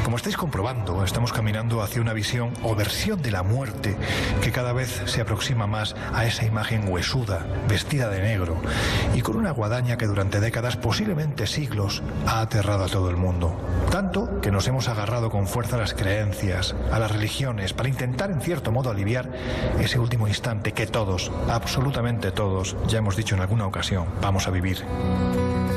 Como estáis comprobando, estamos caminando hacia una visión o versión de la muerte que cada vez se aproxima más a esa imagen huesuda, vestida de negro y con una guadaña que durante décadas, posiblemente siglos, ha aterrado a todo el mundo. Tanto que nos hemos agarrado con fuerza a las creencias, a las religiones, para intentar en cierto modo aliviar ese último instante que todos, absolutamente todos, ya hemos dicho en alguna ocasión, vamos a vivir.